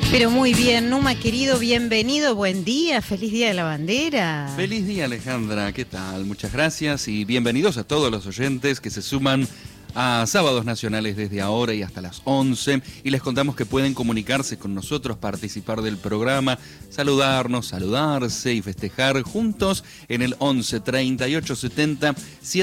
Pero muy bien, Numa querido, bienvenido, buen día, feliz día de la bandera. Feliz día, Alejandra, ¿qué tal? Muchas gracias y bienvenidos a todos los oyentes que se suman a Sábados Nacionales desde ahora y hasta las 11, y les contamos que pueden comunicarse con nosotros, participar del programa, saludarnos, saludarse y festejar juntos en el 11 38 70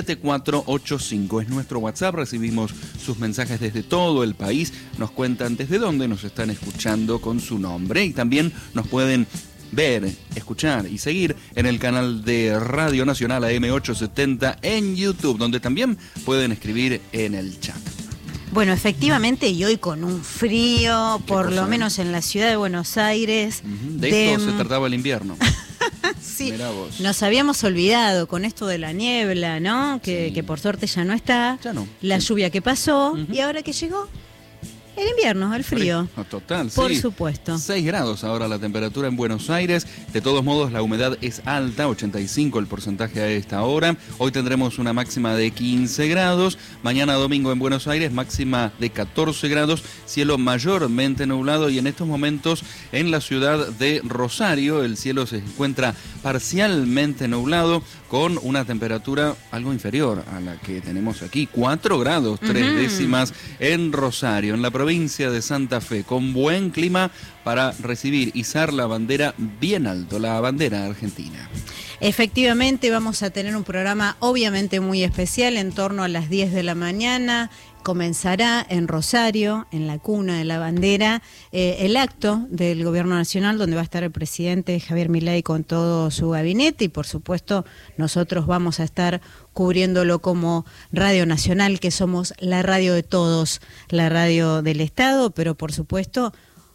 7485. Es nuestro WhatsApp, recibimos sus mensajes desde todo el país, nos cuentan desde dónde nos están escuchando con su nombre, y también nos pueden ver, escuchar y seguir en el canal de Radio Nacional AM870 en YouTube, donde también pueden escribir en el chat. Bueno, efectivamente, y hoy con un frío, por lo menos en la ciudad de Buenos Aires. De esto se trataba el invierno. Sí, nos habíamos olvidado con esto de la niebla, ¿no? Que por suerte ya no está. Ya no. La lluvia que pasó, y ahora que llegó el invierno, el frío. Total, por sí. supuesto. 6 grados ahora la temperatura en Buenos Aires. De todos modos, la humedad es alta, 85 el porcentaje a esta hora. Hoy tendremos una máxima de 15 grados. Mañana domingo en Buenos Aires, máxima de 14 grados. Cielo mayormente nublado, y en estos momentos en la ciudad de Rosario el cielo se encuentra parcialmente nublado, con una temperatura algo inferior a la que tenemos aquí, 4 grados 3 décimas en Rosario, en la provincia de Santa Fe, con buen clima para recibir, izar la bandera bien alto, la bandera argentina. Efectivamente, vamos a tener un programa obviamente muy especial en torno a las 10 de la mañana. Comenzará en Rosario, en la cuna de la bandera, el acto del Gobierno Nacional, donde va a estar el presidente Javier Milei con todo su gabinete, y por supuesto nosotros vamos a estar cubriéndolo como Radio Nacional, que somos la radio de todos, la radio del Estado, pero por supuesto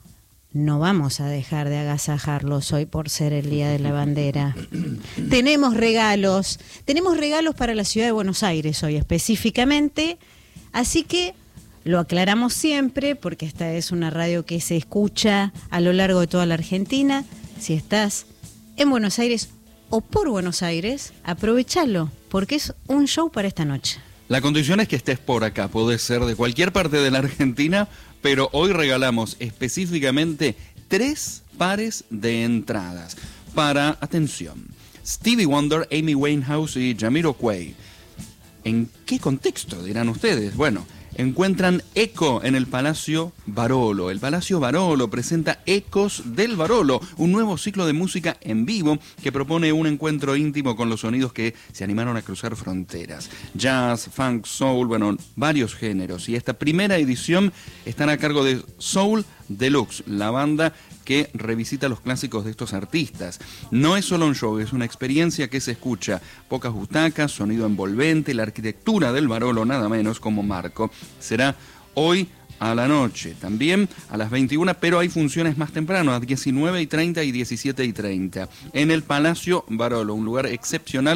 no vamos a dejar de agasajarlos hoy por ser el Día de la Bandera. Tenemos regalos para la ciudad de Buenos Aires hoy específicamente. Así que lo aclaramos siempre, porque esta es una radio que se escucha a lo largo de toda la Argentina. Si estás en Buenos Aires o por Buenos Aires, aprovechalo, porque es un show para esta noche. La condición es que estés por acá, puede ser de cualquier parte de la Argentina, pero hoy regalamos específicamente 3 pares de entradas para, atención, Stevie Wonder, Amy Winehouse y Jamiroquai. ¿En qué contexto, dirán ustedes? Bueno, encuentran Eco en el Palacio Barolo. El Palacio Barolo presenta Ecos del Barolo, un nuevo ciclo de música en vivo que propone un encuentro íntimo con los sonidos que se animaron a cruzar fronteras. Jazz, funk, soul, bueno, varios géneros. Y esta primera edición estará a cargo de Soul Deluxe, la banda que revisita los clásicos de estos artistas. No es solo un show, es una experiencia que se escucha. Pocas butacas, sonido envolvente, la arquitectura del Barolo nada menos como marco. Será hoy a la noche, también a las 21, pero hay funciones más temprano, a 19:30 y 17:30, en el Palacio Barolo, un lugar excepcional